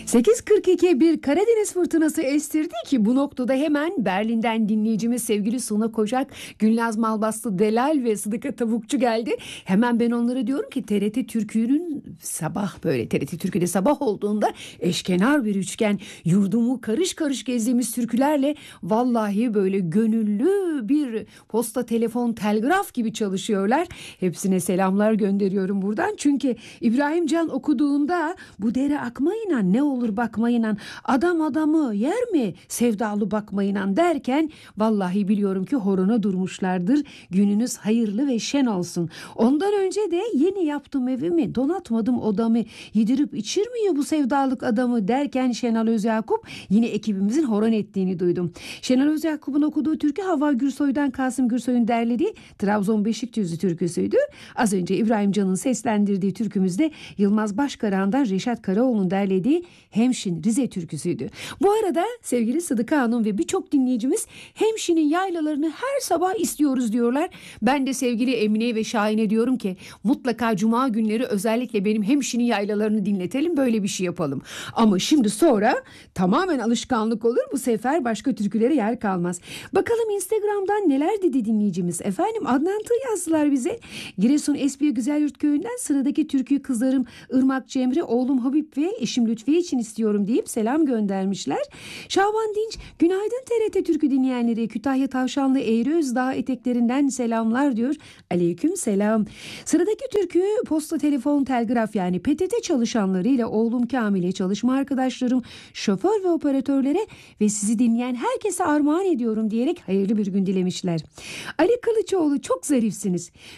8.42 bir Karadeniz fırtınası estirdi ki bu noktada hemen Berlin'den dinleyicimiz sevgili Suna Kocak, Gülnaz Malbaslı Delal ve Sıdıka Tavukçu geldi. Hemen ben onlara diyorum ki TRT Türkü'nün sabah böyle TRT Türkü'de sabah olduğunda eşkenar bir üçgen yurdumu karış karış gezdiğimiz türkülerle vallahi böyle gönüllü bir posta, telefon, telgraf gibi çalışıyorlar. Hepsine selamlar gönderiyorum buradan. Çünkü İbrahim Can okuduğunda bu dere akmayla ne olur bakmayla adam adamı yer mi sevdalı bakmayla derken vallahi biliyorum ki horona durmuşlardır. Gününüz hayırlı ve şen olsun. Ondan önce de yeni yaptım evimi, donatmadım odamı, yedirip içirmiyor bu sevdalık adamı derken Şenal Özyakup yine ekibimizin horon ettiğini duydum. Şenal Özyakup'un okuduğu türkü Hava Gürsoy'dan Kasım Gürsoy'un derlediği Trabzon Beşikdüzü türküsüydü. Az önce İbrahim Can'ın seslendirdiği türkümüzde Yılmaz Başkaran'dan Reşat Karaoğlu'nun derlediği Hemşin Rize türküsüydü. Bu arada sevgili Sıdıka Hanım ve birçok dinleyicimiz Hemşin'in yaylalarını her sabah istiyoruz diyorlar. Ben de sevgili Emine ve Şahin'e diyorum ki mutlaka cuma günleri özellikle benim Hemşin'in yaylalarını dinletelim, böyle bir şey yapalım. Ama şimdi sonra tamamen alışkanlık olur, bu sefer başka türkülere yer kalmaz. Bakalım Instagram'dan neler dedi dinleyicimiz. Efendim Adnan Tığ yazdılar bize. Giresun Espiye Güzelyurt Köyü'nden sıradaki türküyü kızlarım Irmak Cemre, oğlum Habib ve eşim Lütfiye için istiyorum deyip selam göndermişler. Şaban Dinç, günaydın TRT Türkü dinleyenleri, Kütahya Tavşanlı Eğri Özdağ eteklerinden selamlar diyor. Aleyküm selam. Sıradaki türkü posta, telefon, telgraf yani PTT çalışanlarıyla oğlum Kamil'e, çalışma arkadaşlarım, şoför ve operatörlere ve sizi dinleyen herkese armağan ediyorum diyerek hayırlı bir gün dilemişler. Ali Kılıçoğlu, çok zarifsiniz.